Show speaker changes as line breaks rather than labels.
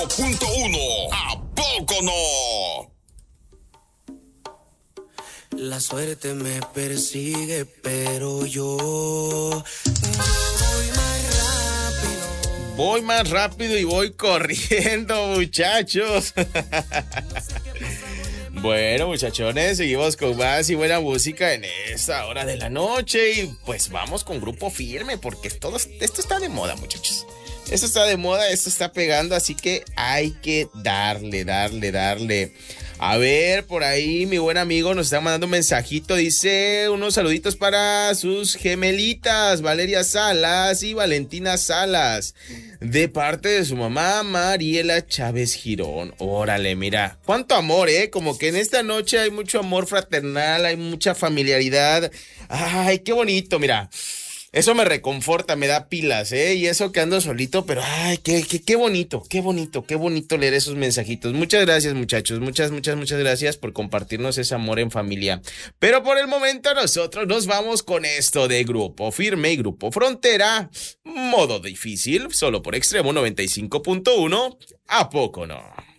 Punto uno. ¿A poco no?
La suerte me persigue, pero yo voy más rápido.
Voy más rápido y voy corriendo, muchachos. Bueno, muchachones, seguimos con más y buena música en esta hora de la noche. Y pues vamos con Grupo Firme, porque esto está de moda, muchachos. Esto está de moda, esto está pegando, así que hay que darle. A ver, por ahí mi buen amigo nos está mandando un mensajito. Dice unos saluditos para sus gemelitas, Valeria Salas y Valentina Salas, de parte de su mamá, Mariela Chávez Girón. Órale, mira, cuánto amor, como que en esta noche hay mucho amor fraternal, hay mucha familiaridad. Ay, qué bonito, mira. Eso me reconforta, me da pilas, y eso que ando solito, pero ay, qué bonito leer esos mensajitos. Muchas gracias, muchachos, muchas gracias por compartirnos ese amor en familia. Pero por el momento nosotros nos vamos con esto de Grupo Firme y Grupo Frontera, modo difícil, solo por Extremo 95.1, ¿a poco no?